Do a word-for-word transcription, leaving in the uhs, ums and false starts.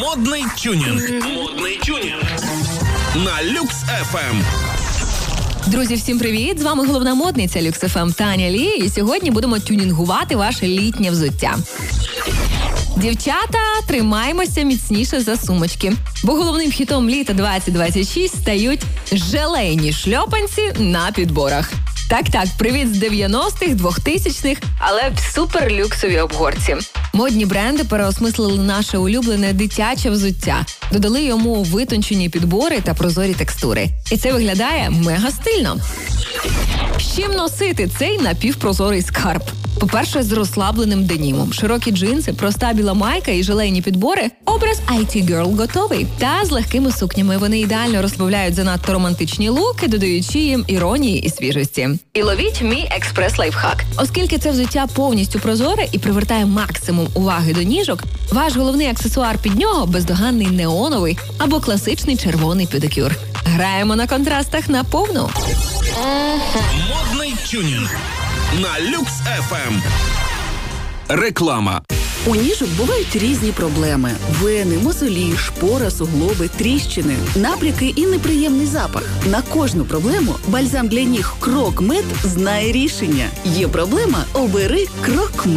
Модний тюнінг. Модний тюнінг. На Люкс еф ем. Друзі, всім привіт! З вами головна модниця Люкс еф ем Таня Лі. І сьогодні будемо тюнінгувати ваше літнє взуття. Дівчата, тримаємося міцніше за сумочки. Бо головним хітом літа двадцять двадцять шість стають желейні шльопанці на підборах. Так-так, привіт з дев'яностих, двохтисячних, але в суперлюксовій обгорці. Модні бренди переосмислили наше улюблене дитяче взуття. Додали йому витончені підбори та прозорі текстури. І це виглядає мега стильно. З чим носити цей напівпрозорий скарб? По-перше, з розслабленим денімом. Широкі джинси, проста біла майка і желейні підбори – образ ай ті-герл готовий. Та з легкими сукнями вони ідеально розбавляють занадто романтичні луки, додаючи їм іронії і свіжості. І ловіть мій експрес-лайфхак. Оскільки це взуття повністю прозоре і привертає максимум уваги до ніжок, ваш головний аксесуар під нього – бездоганний неоновий або класичний червоний педикюр. Граємо на контрастах на повну. Модний тюнінг. На Люкс еф ем. Реклама. У ніжок бувають різні проблеми. Вени, мозолі, шпора, суглоби, тріщини, набряки і неприємний запах. На кожну проблему бальзам для ніг Крок Мед знає рішення. Є проблема – обери Крок Мед.